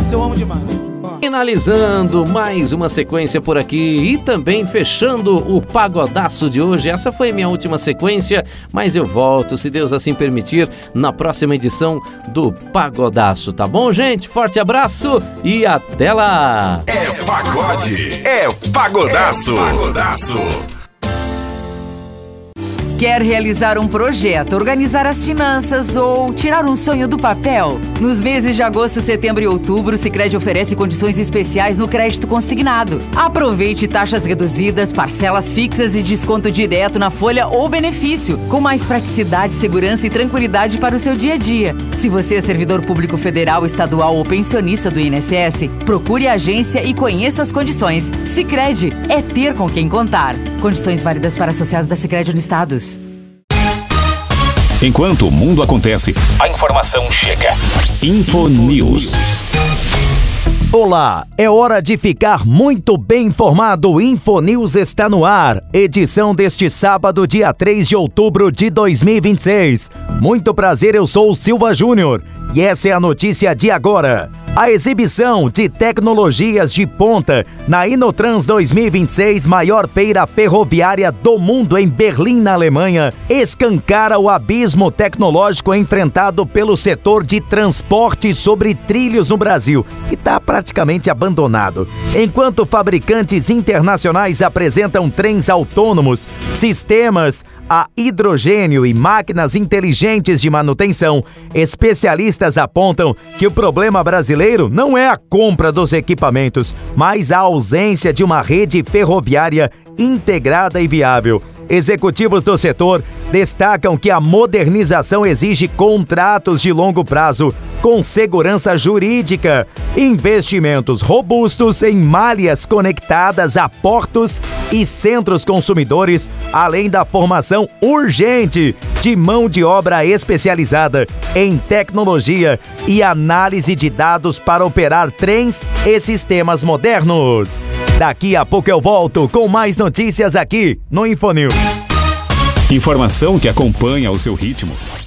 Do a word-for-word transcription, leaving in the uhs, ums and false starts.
Essa eu amo demais. Finalizando mais uma sequência por aqui e também fechando o Pagodaço de hoje. Essa foi minha última sequência, mas eu volto, se Deus assim permitir, na próxima edição do Pagodaço, tá bom, gente? Forte abraço e até lá! É pagode, é Pagodaço. É Pagodaço. Quer realizar um projeto, organizar as finanças ou tirar um sonho do papel? Nos meses de agosto, setembro e outubro, o Sicredi oferece condições especiais no crédito consignado. Aproveite taxas reduzidas, parcelas fixas e desconto direto na folha ou benefício, com mais praticidade, segurança e tranquilidade para o seu dia a dia. Se você é servidor público federal, estadual ou pensionista do I N S S, procure a agência e conheça as condições. Sicredi é ter com quem contar. Condições válidas para associados da Sicredi Unistados. Enquanto o mundo acontece, a informação chega. Infonews. Olá, é hora de ficar muito bem informado. O Infonews está no ar. Edição deste sábado, dia três de outubro de dois mil e vinte e seis. Muito prazer, eu sou o Silva Júnior e essa é a notícia de agora. A exibição de tecnologias de ponta na Inotrans dois mil e vinte e seis, maior feira ferroviária do mundo em Berlim, na Alemanha, escancara o abismo tecnológico enfrentado pelo setor de transporte sobre trilhos no Brasil, que está praticamente abandonado. Enquanto fabricantes internacionais apresentam trens autônomos, sistemas a hidrogênio e máquinas inteligentes de manutenção, especialistas apontam que o problema brasileiro não é a compra dos equipamentos, mas a ausência de uma rede ferroviária integrada e viável. Executivos do setor destacam que a modernização exige contratos de longo prazo, com segurança jurídica, investimentos robustos em malhas conectadas a portos e centros consumidores, além da formação urgente de mão de obra especializada em tecnologia e análise de dados para operar trens e sistemas modernos. Daqui a pouco eu volto com mais notícias aqui no Infonews. Informação que acompanha o seu ritmo.